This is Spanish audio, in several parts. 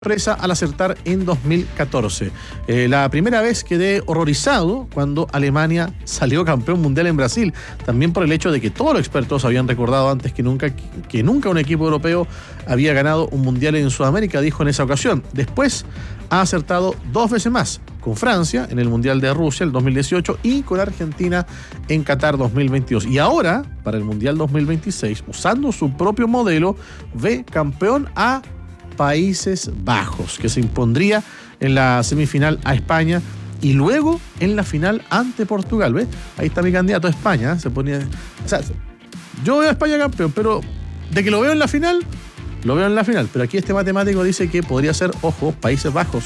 sorpresa al acertar en 2014. La primera vez quedé horrorizado cuando Alemania salió campeón mundial en Brasil, también por el hecho de que todos los expertos habían recordado antes que nunca un equipo europeo había ganado un mundial en Sudamérica, dijo en esa ocasión. Después ha acertado 2 veces más, con Francia en el Mundial de Rusia el 2018 y con Argentina en Qatar 2022. Y ahora, para el Mundial 2026, usando su propio modelo, ve campeón a Países Bajos, que se impondría en la semifinal a España y luego en la final ante Portugal. ¿Ves? Ahí está mi candidato a España. Se ponía, o sea, yo veo a España campeón, pero de que lo veo en la final, lo veo en la final. Pero aquí este matemático dice que podría ser, ojo, Países Bajos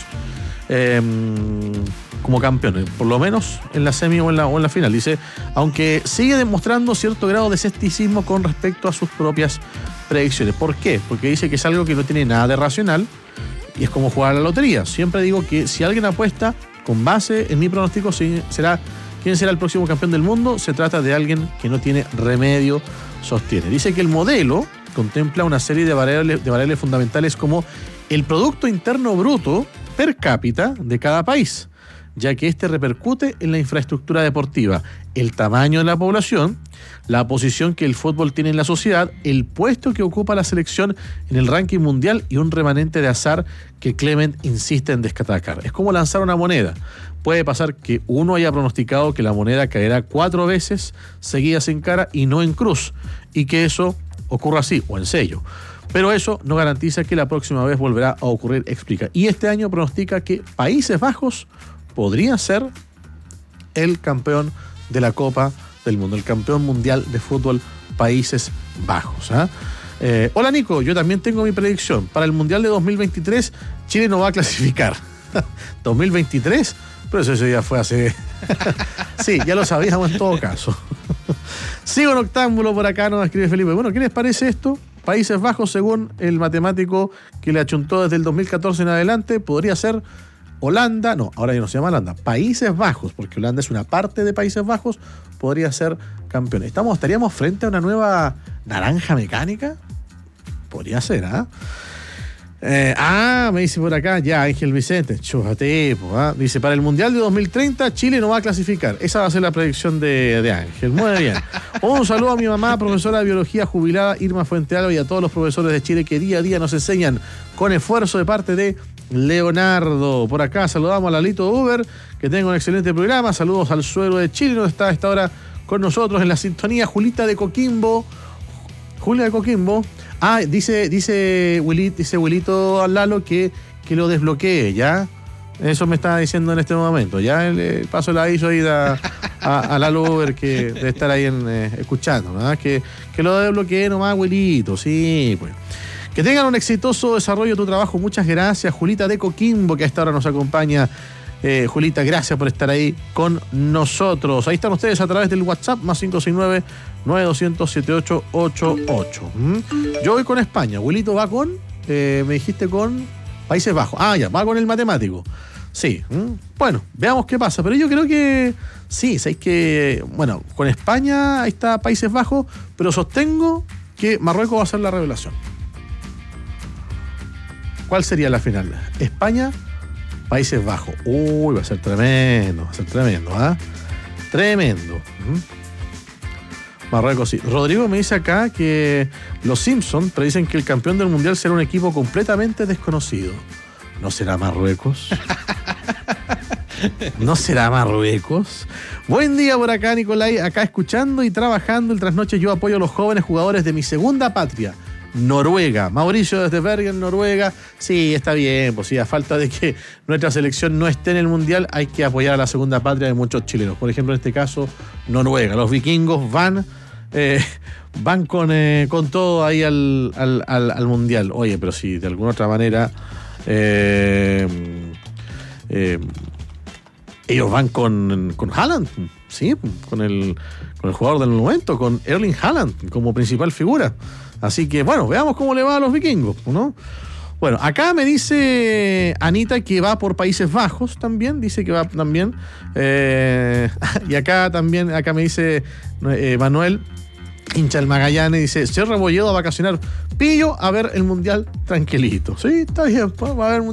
como campeones, por lo menos en la semi o en la final. Dice, aunque sigue demostrando cierto grado de escepticismo con respecto a sus propias predicciones. ¿Por qué? Porque dice que es algo que no tiene nada de racional y es como jugar a la lotería. Siempre digo que si alguien apuesta con base en mi pronóstico, ¿quién será el próximo campeón del mundo? Se trata de alguien que no tiene remedio, sostiene. Dice que el modelo contempla una serie de variables fundamentales como el Producto Interno Bruto per cápita de cada país, ya que este repercute en la infraestructura deportiva, el tamaño de la población, la posición que el fútbol tiene en la sociedad, el puesto que ocupa la selección en el ranking mundial y un remanente de azar que Clement insiste en destacar. Es como lanzar una moneda. Puede pasar que uno haya pronosticado que la moneda caerá 4 veces seguidas en cara y no en cruz, y que eso ocurra así, o en sello. Pero eso no garantiza que la próxima vez volverá a ocurrir, explica. Y este año pronostica que Países Bajos podría ser el campeón de la Copa del Mundo, el campeón mundial de fútbol Países Bajos. Hola Nico, yo también tengo mi predicción. Para el Mundial de 2023, Chile no va a clasificar. ¿2023? Pero eso ya fue hace... Sí, ya lo sabíamos en todo caso. Sigo en octámbulo por acá, nos escribe Felipe. Bueno, ¿qué les parece esto? Países Bajos, según el matemático que le achuntó desde el 2014 en adelante, podría ser Holanda, no, ahora ya no se llama Holanda, Países Bajos, porque Holanda es una parte de Países Bajos, podría ser campeón. ¿Estaríamos frente a una nueva naranja mecánica? Podría ser, me dice por acá, ya, Ángel Vicente, chújate, dice, para el Mundial de 2030, Chile no va a clasificar. Esa va a ser la predicción de Ángel. Muy bien. Un saludo a mi mamá, profesora de biología jubilada, Irma Fuentealba, y a todos los profesores de Chile que día a día nos enseñan con esfuerzo de parte de Leonardo. Por acá saludamos a Lalito Uber, que tenga un excelente programa. Saludos al suegro de Chile, donde está a esta hora con nosotros en la sintonía, Julita de Coquimbo. Julia de Coquimbo. Dice Wilito al Lalo que lo desbloquee, ¿ya? Eso me está diciendo en este momento. Ya el paso la hizo ahí a Lalo Uber, que debe estar ahí escuchando, ¿verdad? Que lo desbloquee nomás, Wilito, sí, pues. Que tengan un exitoso desarrollo de tu trabajo. Muchas gracias, Julita de Coquimbo, que a esta hora nos acompaña. Julita, gracias por estar ahí con nosotros. Ahí están ustedes a través del WhatsApp, más 569-9200-7888. Yo voy con España. Wilito va con, me dijiste con Países Bajos. Ya, va con el matemático. Sí. Bueno, veamos qué pasa. Pero yo creo que sí, sabéis que, bueno, con España ahí está Países Bajos, pero sostengo que Marruecos va a ser la revelación. ¿Cuál sería la final? España, Países Bajos. Va a ser tremendo, Tremendo. Marruecos, sí. Rodrigo me dice acá que los Simpsons predicen que el campeón del mundial será un equipo completamente desconocido. ¿No será Marruecos? ¿No será Marruecos? Buen día por acá, Nicolai. Acá escuchando y trabajando el trasnoche. Yo apoyo a los jóvenes jugadores de mi segunda patria, Noruega. Mauricio desde Bergen, Noruega. Sí, está bien, pues sí, a falta de que nuestra selección no esté en el mundial, hay que apoyar a la segunda patria de muchos chilenos. Por ejemplo, en este caso, Noruega. Los vikingos van con todo ahí al mundial. Oye, pero si de alguna otra manera ellos van con Haaland, sí, con el jugador del momento, con Erling Haaland como principal figura. Así que, bueno, veamos cómo le va a los vikingos, ¿no? Bueno, acá me dice Anita que va por Países Bajos también, dice que va también. Y acá me dice Manuel hincha del Magallanes, dice: Señor Rebolledo a vacacionar, pillo a ver el Mundial tranquilito. Sí, está bien, pues, va a haber